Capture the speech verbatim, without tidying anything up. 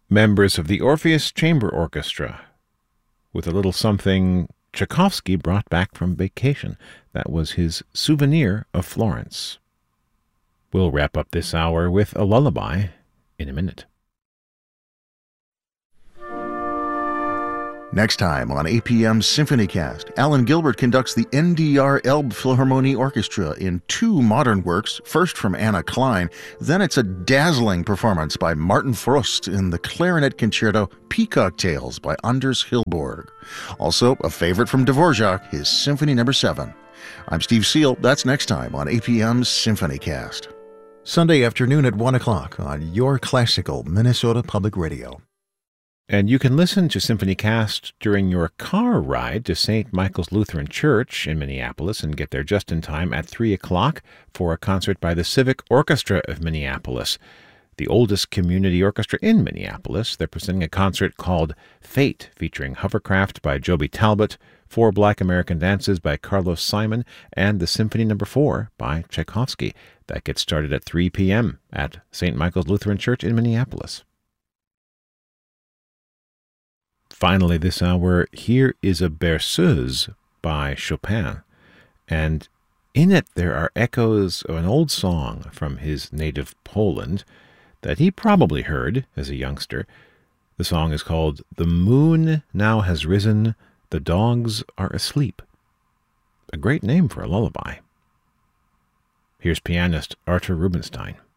members of the Orpheus Chamber Orchestra with a little something Tchaikovsky brought back from vacation. That was his Souvenir of Florence. We'll wrap up this hour with a lullaby in a minute. Next time on A P M's SymphonyCast, Alan Gilbert conducts the N D R Elbphilharmonie Orchestra in two modern works, first from Anna Klein, then it's a dazzling performance by Martin Frost in the clarinet concerto Peacock Tales by Anders Hillborg. Also, a favorite from Dvorak, his Symphony Number seven. I'm Steve Seal. That's next time on A P M's SymphonyCast. Sunday afternoon at one o'clock on your classical Minnesota Public Radio. And you can listen to SymphonyCast during your car ride to Saint Michael's Lutheran Church in Minneapolis and get there just in time at three o'clock for a concert by the Civic Orchestra of Minneapolis, the oldest community orchestra in Minneapolis. They're presenting a concert called Fate, featuring Hovercraft by Joby Talbot, Four Black American Dances by Carlos Simon, and the Symphony Number four by Tchaikovsky. That gets started at three p.m. at Saint Michael's Lutheran Church in Minneapolis. Finally this hour, here is a Berceuse by Chopin, and in it there are echoes of an old song from his native Poland that he probably heard as a youngster. The song is called "The Moon Now Has Risen, the Dogs Are Asleep." A great name for a lullaby. Here's pianist Artur Rubinstein.